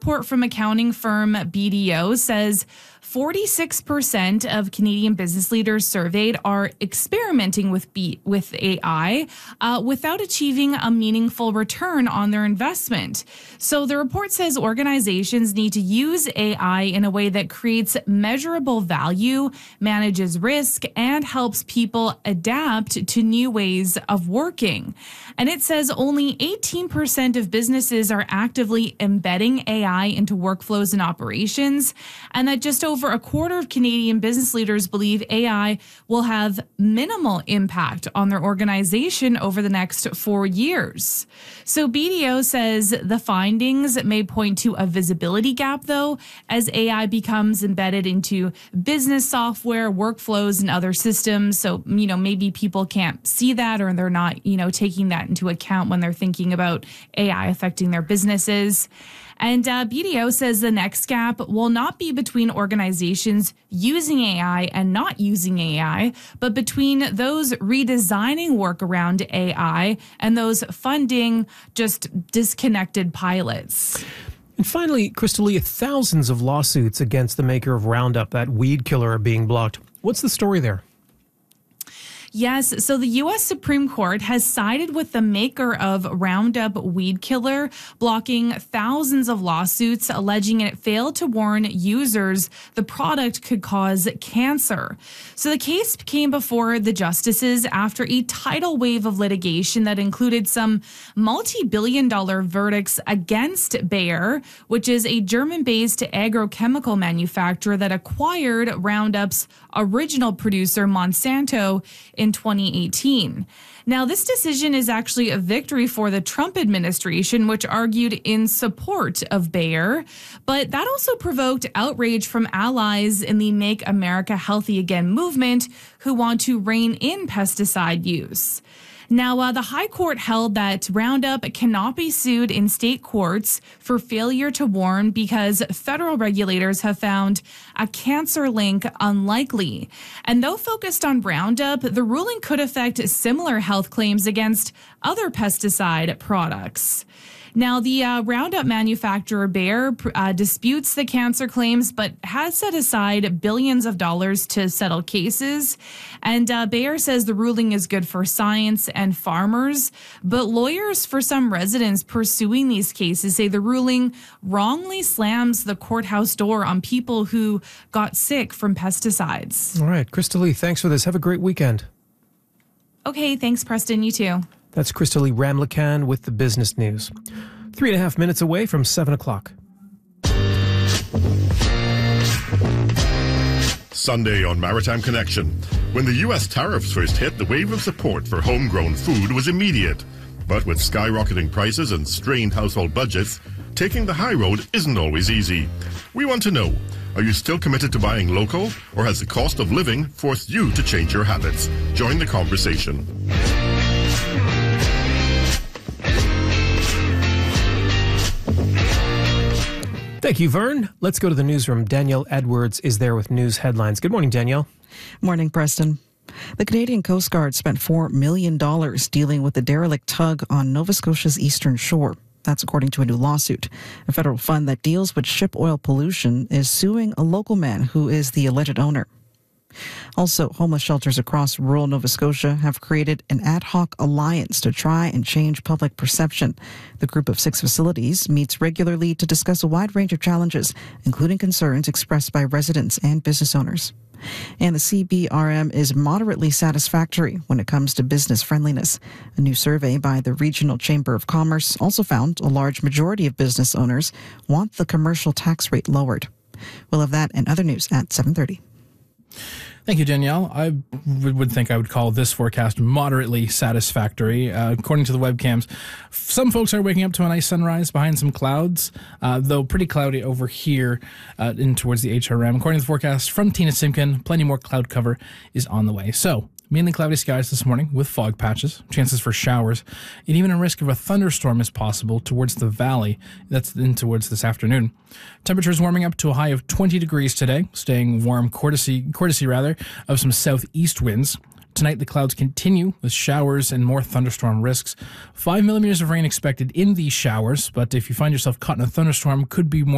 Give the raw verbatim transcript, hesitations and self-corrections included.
report from accounting firm B D O says forty-six percent of Canadian business leaders surveyed are experimenting with B- with A I uh, without achieving a meaningful return on their investment. So the report says organizations need to use A I in a way that creates measurable value, manages risk, and helps people adapt to new ways of working. And it says only eighteen percent of businesses are actively embedding A I into workflows and operations, and that just over Over a quarter of Canadian business leaders believe A I will have minimal impact on their organization over the next four years. So B D O says the findings may point to a visibility gap, though, as A I becomes embedded into business software, workflows, and other systems. So, you know, maybe people can't see that, or they're not, you know, taking that into account when they're thinking about A I affecting their businesses. And uh, B D O says the next gap will not be between organizations using A I and not using A I, but between those redesigning work around A I and those funding just disconnected pilots. And finally, Crystalia, thousands of lawsuits against the maker of Roundup, that weed killer, are being blocked. What's the story there? Yes, so the U S Supreme Court has sided with the maker of Roundup weed killer, blocking thousands of lawsuits alleging it failed to warn users the product could cause cancer. So the case came before the justices after a tidal wave of litigation that included some multi-billion dollar verdicts against Bayer, which is a German-based agrochemical manufacturer that acquired Roundup's original producer, Monsanto, in twenty eighteen. Now, this decision is actually a victory for the Trump administration, which argued in support of Bayer. But that also provoked outrage from allies in the Make America Healthy Again movement who want to rein in pesticide use. Now, uh, the High Court held that Roundup cannot be sued in state courts for failure to warn because federal regulators have found a cancer link unlikely. And though focused on Roundup, the ruling could affect similar health claims against other pesticide products. Now, the uh, Roundup manufacturer Bayer uh, disputes the cancer claims, but has set aside billions of dollars to settle cases. And uh, Bayer says the ruling is good for science and farmers. But lawyers for some residents pursuing these cases say the ruling wrongly slams the courthouse door on people who got sick from pesticides. All right, Crystalia, thanks for this. Have a great weekend. Okay, thanks, Preston. You too. That's Crystalia Ramlakan with the business news. Three and a half minutes away from seven o'clock. Sunday on Maritime Connection. When the U S tariffs first hit, the wave of support for homegrown food was immediate. But with skyrocketing prices and strained household budgets, taking the high road isn't always easy. We want to know, are you still committed to buying local, or has the cost of living forced you to change your habits? Join the conversation. Thank you, Vern. Let's go to the newsroom. Danielle Edwards is there with news headlines. Good morning, Danielle. Morning, Preston. The Canadian Coast Guard spent four million dollars dealing with the derelict tug on Nova Scotia's eastern shore. That's according to a new lawsuit. A federal fund that deals with ship oil pollution is suing a local man who is the alleged owner. Also, homeless shelters across rural Nova Scotia have created an ad hoc alliance to try and change public perception. The group of six facilities meets regularly to discuss a wide range of challenges, including concerns expressed by residents and business owners. And the C B R M is moderately satisfactory when it comes to business friendliness. A new survey by the Regional Chamber of Commerce also found a large majority of business owners want the commercial tax rate lowered. We'll have that and other news at seven thirty. Thank you, Danielle. I would think I would call this forecast moderately satisfactory. Uh, according to the webcams, some folks are waking up to a nice sunrise behind some clouds, uh, though pretty cloudy over here uh, in towards the H R M. According to the forecast from Tina Simkin, plenty more cloud cover is on the way. So, mainly cloudy skies this morning with fog patches, chances for showers, and even a risk of a thunderstorm is possible towards the valley. That's in towards this afternoon. Temperatures warming up to a high of twenty degrees today, staying warm courtesy, courtesy rather, of some southeast winds. Tonight, the clouds continue with showers and more thunderstorm risks. Five millimeters of rain expected in these showers, but if you find yourself caught in a thunderstorm, could be more